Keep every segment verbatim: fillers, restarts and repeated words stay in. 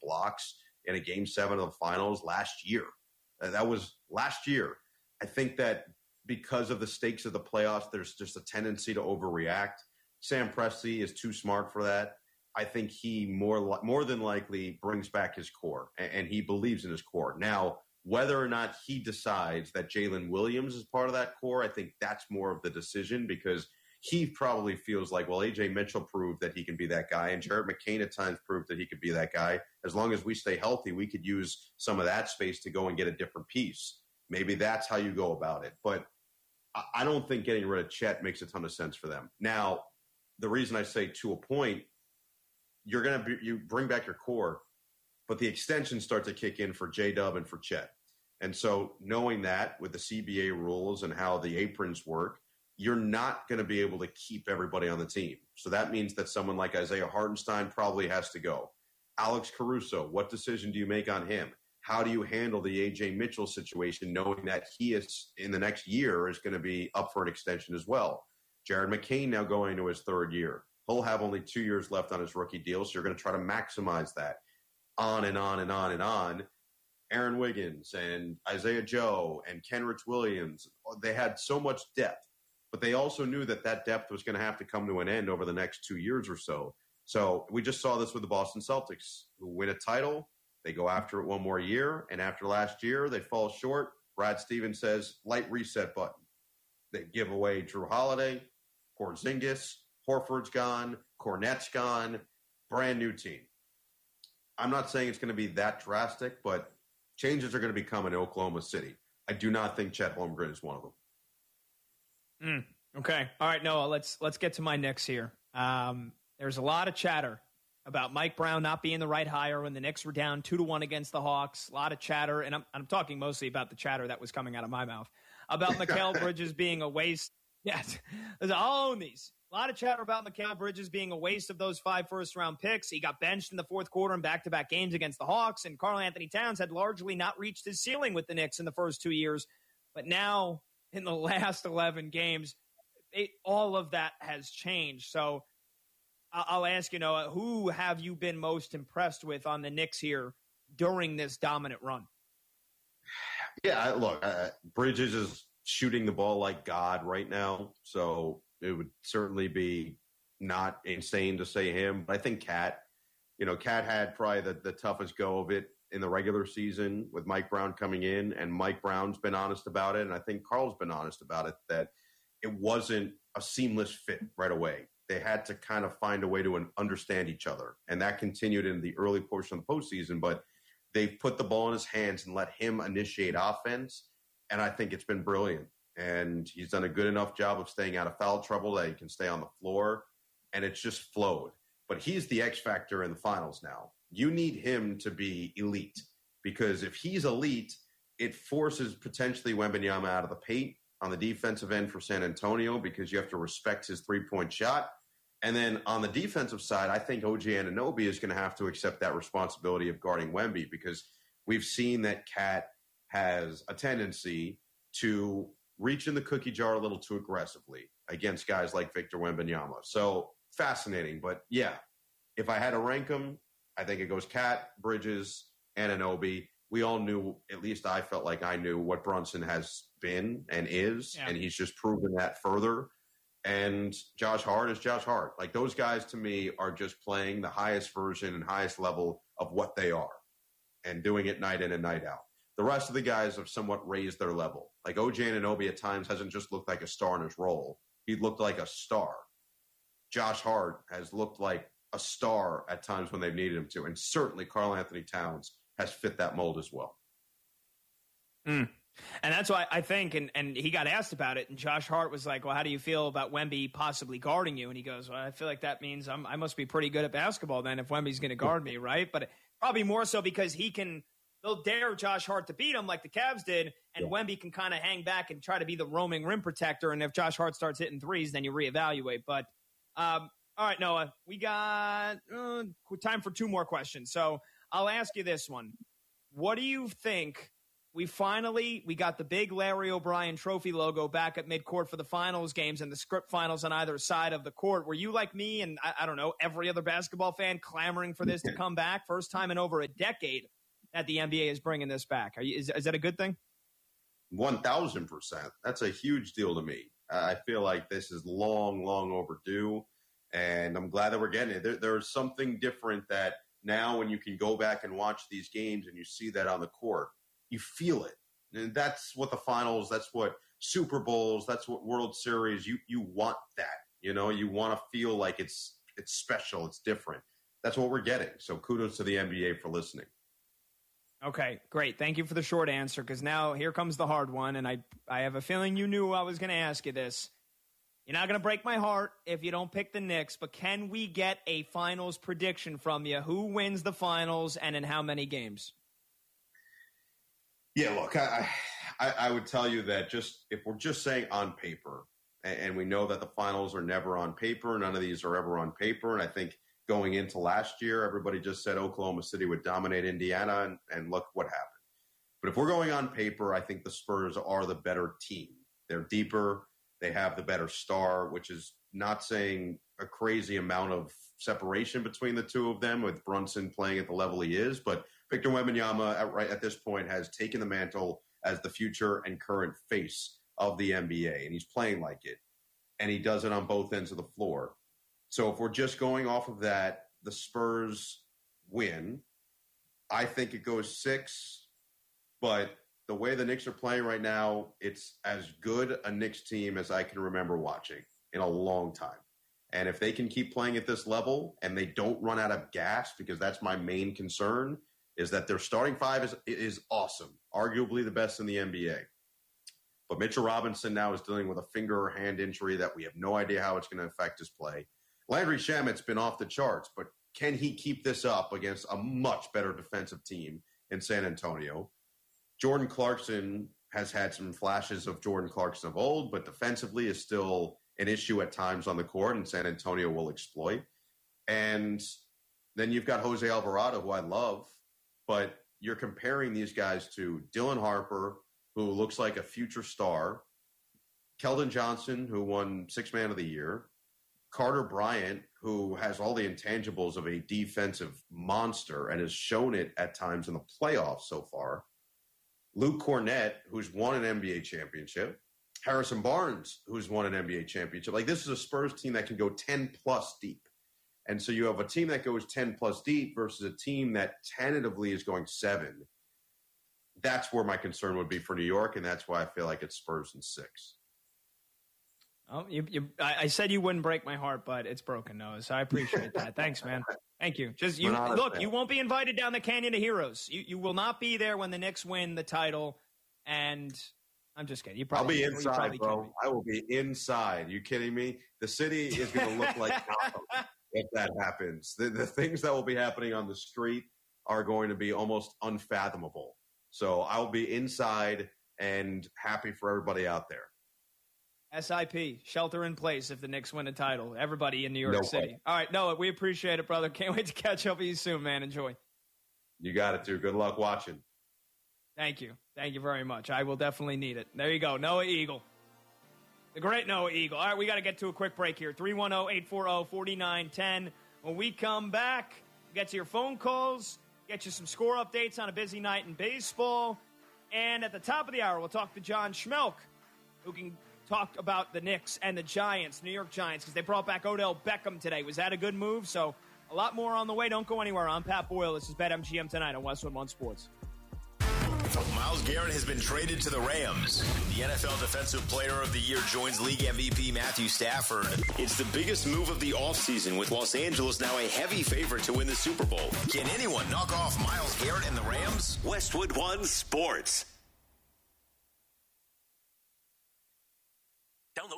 blocks in a game seven of the finals last year. Uh, that was last year. I think that because of the stakes of the playoffs, there's just a tendency to overreact. Sam Presti is too smart for that. I think he more more than likely brings back his core, and, and he believes in his core. Now, whether or not he decides that Jalen Williams is part of that core, I think that's more of the decision, because he probably feels like, well, A J Mitchell proved that he can be that guy, and Jared McCain at times proved that he could be that guy. As long as we stay healthy, we could use some of that space to go and get a different piece. Maybe that's how you go about it. But I don't think getting rid of Chet makes a ton of sense for them. Now, the reason I say to a point, you're going to you bring back your core, but the extensions start to kick in for J-Dub and for Chet. And so knowing that with the C B A rules and how the aprons work, you're not going to be able to keep everybody on the team. So that means that someone like Isaiah Hartenstein probably has to go. Alex Caruso, what decision do you make on him? How do you handle the A J Mitchell situation, knowing that he is in the next year is going to be up for an extension as well? Jared McCain now going into his third year. He'll have only two years left on his rookie deal, so you're going to try to maximize that. On and on and on and on. Aaron Wiggins and Isaiah Joe and Kenrich Williams, they had so much depth, but they also knew that that depth was going to have to come to an end over the next two years or so. So we just saw this with the Boston Celtics, who win a title. They go after it one more year, and after last year, they fall short. Brad Stevens says, light reset button. They give away Drew Holiday, Porzingis, Horford's gone, Cornette's gone, brand new team. I'm not saying it's going to be that drastic, but changes are going to be coming in Oklahoma City. I do not think Chet Holmgren is one of them. Mm, okay. All right, Noah, let's let's get to my Knicks here. Um, there's a lot of chatter about Mike Brown not being the right hire when the Knicks were down two to one against the Hawks. A lot of chatter, and I'm, I'm talking mostly about the chatter that was coming out of my mouth, about Mikal Bridges being a waste. Yes, I'll own these. A lot of chatter about Mikal Bridges being a waste of those five first-round picks. He got benched in the fourth quarter in back-to-back games against the Hawks, and Karl-Anthony Towns had largely not reached his ceiling with the Knicks in the first two years. But now, in the last eleven games, it, all of that has changed. So I'll ask you, Noah, who have you been most impressed with on the Knicks here during this dominant run? Yeah, look, uh, Bridges is shooting the ball like God right now, so it would certainly be not insane to say him. But I think Cat, you know, Cat had probably the, the toughest go of it in the regular season with Mike Brown coming in, and Mike Brown's been honest about it, and I think Carl's been honest about it, that it wasn't a seamless fit right away. They had to kind of find a way to understand each other, and that continued in the early portion of the postseason, but they've put the ball in his hands and let him initiate offense, and I think it's been brilliant. And he's done a good enough job of staying out of foul trouble that he can stay on the floor, and it's just flowed. But he's the X factor in the finals now. You need him to be elite, because if he's elite, it forces potentially Wembanyama out of the paint on the defensive end for San Antonio, because you have to respect his three-point shot. And then on the defensive side, I think O G Anunoby is going to have to accept that responsibility of guarding Wemby, because we've seen that Cat has a tendency to reach in the cookie jar a little too aggressively against guys like Victor Wembanyama. So fascinating. But yeah, if I had to rank them, I think it goes Cat, Bridges, Anunoby. We all knew, at least I felt like I knew what Brunson has been and is, yeah. And he's just proven that further. And Josh Hart is Josh Hart. Like, those guys to me are just playing the highest version and highest level of what they are and doing it night in and night out. The rest of the guys have somewhat raised their level. Like, O G Anunoby at times hasn't just looked like a star in his role. He looked like a star. Josh Hart has looked like a star at times when they've needed him to. And certainly Karl-Anthony Towns has fit that mold as well. Mm. And that's why I think, and, and he got asked about it, and Josh Hart was like, well, how do you feel about Wemby possibly guarding you? And he goes, well, I feel like that means I'm, I must be pretty good at basketball then if Wemby's going to guard me, right? But probably more so because he can – they'll dare Josh Hart to beat him like the Cavs did, and yeah. Wemby can kind of hang back and try to be the roaming rim protector, and if Josh Hart starts hitting threes, then you reevaluate. But um, all right, Noah, we got uh, time for two more questions. So I'll ask you this one. What do you think we finally, we got the big Larry O'Brien trophy logo back at midcourt for the finals games and the script finals on either side of the court. Were you like me and, I, I don't know, every other basketball fan clamoring for this to come back? First time in over a decade that the N B A is bringing this back. Are you, is, is that a good thing? one thousand percent. That's a huge deal to me. I feel like this is long, long overdue, and I'm glad that we're getting it. There, there's something different that now when you can go back and watch these games and you see that on the court, you feel it. And that's what the finals, that's what Super Bowls, that's what World Series, you you want that. You know, you want to feel like it's it's special, it's different. That's what we're getting. So kudos to the N B A for listening. Okay, great. Thank you for the short answer, because now here comes the hard one, and I, I have a feeling you knew I was going to ask you this. You're not going to break my heart if you don't pick the Knicks, but can we get a finals prediction from you? Who wins the finals and in how many games? Yeah, look, I, I, I would tell you that just if we're just saying on paper, and, and we know that the finals are never on paper, none of these are ever on paper, and I think going into last year, everybody just said Oklahoma City would dominate Indiana, and, and look what happened. But if we're going on paper, I think the Spurs are the better team. They're deeper. They have the better star, which is not saying a crazy amount of separation between the two of them, with Brunson playing at the level he is. But Victor Wembanyama, at, right at this point, has taken the mantle as the future and current face of the N B A, and he's playing like it. And he does it on both ends of the floor. So if we're just going off of that, the Spurs win. I think it goes six, but the way the Knicks are playing right now, it's as good a Knicks team as I can remember watching in a long time. And if they can keep playing at this level and they don't run out of gas, because that's my main concern, is that their starting five is is awesome, arguably the best in the N B A. But Mitchell Robinson now is dealing with a finger or hand injury that we have no idea how it's going to affect his play. Landry Shamet's been off the charts, but can he keep this up against a much better defensive team in San Antonio? Jordan Clarkson has had some flashes of Jordan Clarkson of old, but defensively is still an issue at times on the court, and San Antonio will exploit. And then you've got Jose Alvarado, who I love, but you're comparing these guys to Dylan Harper, who looks like a future star, Keldon Johnson, who won Sixth Man of the Year, Carter Bryant, who has all the intangibles of a defensive monster and has shown it at times in the playoffs so far, Luke Cornett, who's won an N B A championship, Harrison Barnes, who's won an N B A championship. Like, this is a Spurs team that can go ten plus deep. And so you have a team that goes ten plus deep versus a team that tentatively is going seven. That's where my concern would be for New York, and that's why I feel like it's Spurs in six. Oh, you, you, I, I said you wouldn't break my heart, but it's broken, Noah. So I appreciate that. Thanks, man. Thank you. Just you look. Man. You won't be invited down the Canyon of Heroes. You you will not be there when the Knicks win the title. And I'm just kidding. You probably, I'll be inside, bro. I will be inside. You kidding me? The city is going to look like Gotham if that happens. The, the things that will be happening on the street are going to be almost unfathomable. So I will be inside and happy for everybody out there. S I P, shelter in place if the Knicks win a title. Everybody in New York no City. way. All right, Noah, we appreciate it, brother. Can't wait to catch up with you soon, man. Enjoy. You got it, too. Good luck watching. Thank you. Thank you very much. I will definitely need it. There you go. Noah Eagle. The great Noah Eagle. All right, we got to get to a quick break here. three one zero, eight four zero, four nine one zero. When we come back, get to your phone calls, get you some score updates on a busy night in baseball. And at the top of the hour, we'll talk to John Schmelk, who can talk about the Knicks and the Giants, New York Giants, because they brought back Odell Beckham today. Was that a good move? So a lot more on the way. Don't go anywhere. I'm Pat Boyle. This is BetMGM tonight on Westwood One Sports. Myles Garrett has been traded to the Rams. The N F L Defensive Player of the Year joins league M V P Matthew Stafford. It's the biggest move of the offseason, with Los Angeles now a heavy favorite to win the Super Bowl. Can anyone knock off Myles Garrett and the Rams? Westwood One Sports. Download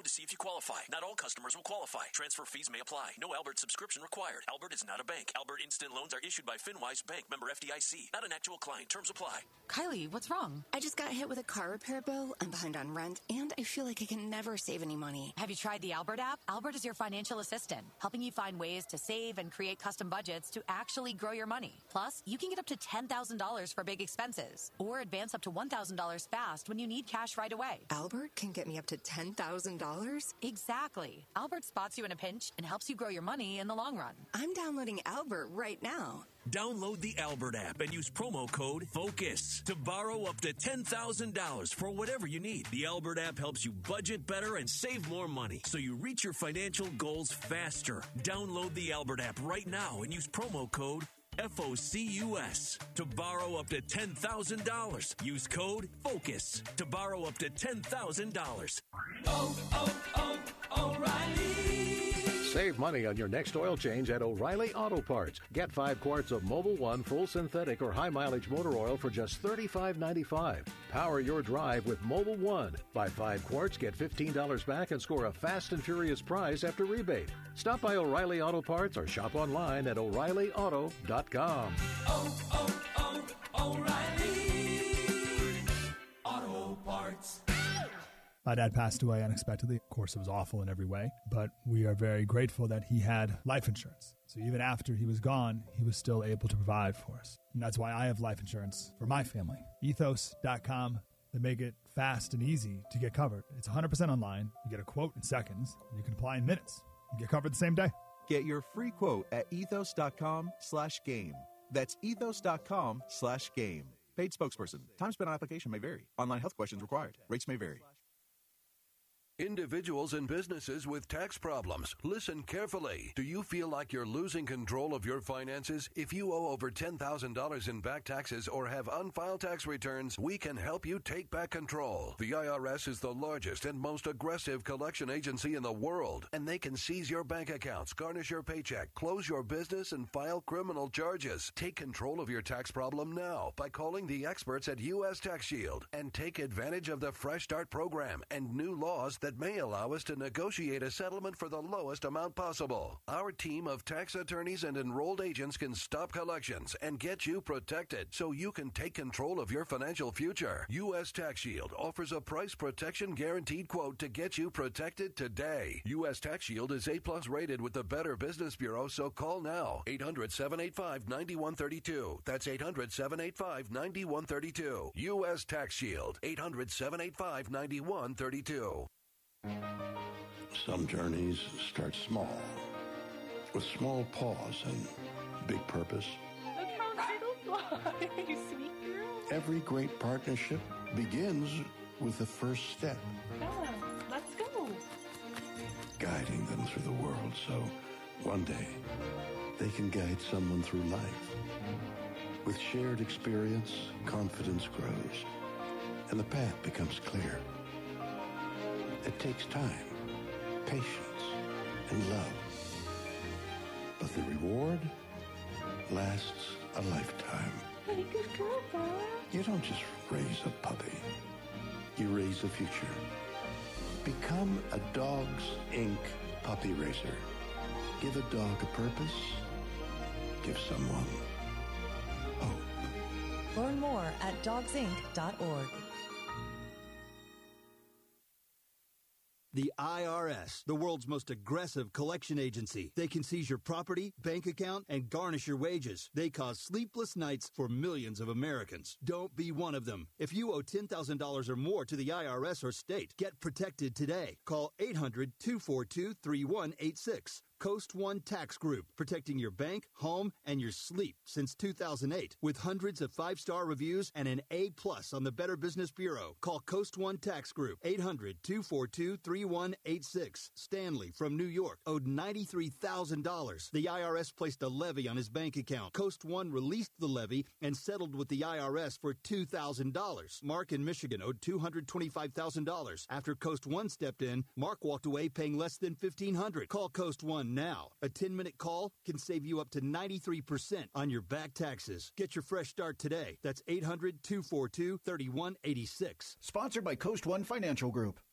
to see if you qualify. Not all customers will qualify. Transfer fees may apply. No Albert subscription required. Albert is not a bank. Albert Instant Loans are issued by FinWise Bank, member F D I C. Not an actual client. Terms apply. Kylie, what's wrong? I just got hit with a car repair bill. I'm behind on rent, and I feel like I can never save any money. Have you tried the Albert app? Albert is your financial assistant, helping you find ways to save and create custom budgets to actually grow your money. Plus, you can get up to ten thousand dollars for big expenses, or advance up to one thousand dollars fast when you need cash right away. Albert can get me up to ten thousand dollars? Exactly. Albert spots you in a pinch and helps you grow your money in the long run. I'm downloading Albert right now. Download the Albert app and use promo code FOCUS to borrow up to ten thousand dollars for whatever you need. The Albert app helps you budget better and save more money so you reach your financial goals faster. Download the Albert app right now and use promo code FOCUS to borrow up to ten thousand dollars. Use code FOCUS to borrow up to ten thousand dollars. Oh, oh, oh, O'Reilly. Save money on your next oil change at O'Reilly Auto Parts. Get five quarts of Mobil one full synthetic or high mileage motor oil for just thirty-five ninety-five. Power your drive with Mobil one. Buy five quarts, get fifteen dollars back, and score a fast and furious prize after rebate. Stop by O'Reilly Auto Parts or shop online at O'Reilly Auto dot com. Oh, oh, oh, O'Reilly Auto Parts. My dad passed away unexpectedly. Of course, it was awful in every way, but we are very grateful that he had life insurance. So even after he was gone, he was still able to provide for us. And that's why I have life insurance for my family. Ethos dot com. They make it fast and easy to get covered. It's one hundred percent online. You get a quote in seconds, and you can apply in minutes. You get covered the same day. Get your free quote at ethos dot com slash game. That's ethos dot com slash game. Paid spokesperson. Time spent on application may vary. Online health questions required. Rates may vary. Individuals and businesses with tax problems, listen carefully. Do you feel like you're losing control of your finances? If you owe over ten thousand dollars in back taxes or have unfiled tax returns, we can help you take back control. The I R S is the largest and most aggressive collection agency in the world, and they can seize your bank accounts, garnish your paycheck, close your business, and file criminal charges. Take control of your tax problem now by calling the experts at U S Tax Shield and take advantage of the Fresh Start program and new laws that may allow us to negotiate a settlement for the lowest amount possible. Our team of tax attorneys and enrolled agents can stop collections and get you protected so you can take control of your financial future. U S Tax Shield offers a price protection guaranteed quote to get you protected today. U S Tax Shield is A plus rated with the Better Business Bureau, so call now. eight hundred, seven eight five, nine one three two. That's eight hundred, seven eight five, nine one three two. U S Tax Shield. eight hundred, seven eight five, nine one three two. Some journeys start small, with small pause and big purpose. Look how little fly, you sweet girl. Every great partnership begins with the first step. Bella, let's go. Guiding them through the world so one day they can guide someone through life. With shared experience, confidence grows, and the path becomes clear. It takes time, patience, and love. But the reward lasts a lifetime. Hey, good girl, Bella. You don't just raise a puppy. You raise a future. Become a Dogs Incorporated puppy raiser. Give a dog a purpose. Give someone hope. Learn more at dogs inc dot org. The I R S, the world's most aggressive collection agency. They can seize your property, bank account, and garnish your wages. They cause sleepless nights for millions of Americans. Don't be one of them. If you owe ten thousand dollars or more to the I R S or state, get protected today. Call eight hundred, two four two, three one eight six. Coast One Tax Group, protecting your bank, home, and your sleep since two thousand eight. With hundreds of five-star reviews and an A plus on the Better Business Bureau. Call Coast One Tax Group, eight hundred, two four two, three one eight six. Stanley from New York owed ninety-three thousand dollars. The I R S placed a levy on his bank account. Coast One released the levy and settled with the I R S for two thousand dollars. Mark in Michigan owed two hundred twenty-five thousand dollars. After Coast One stepped in, Mark walked away paying less than fifteen hundred dollars. Call Coast One now. A ten-minute call can save you up to ninety-three percent on your back taxes. Get your fresh start today. That's eight hundred, two four two, three one eight six. Sponsored by Coast One Financial Group.